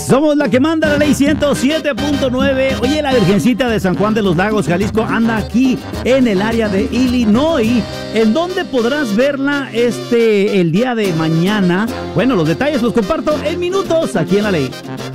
Somos la que manda la ley 107.9. Oye, la Virgencita de San Juan de los Lagos, Jalisco, anda aquí en el área de Illinois. ¿En dónde podrás verla el día de mañana? Bueno, los detalles los comparto en minutos aquí en la ley.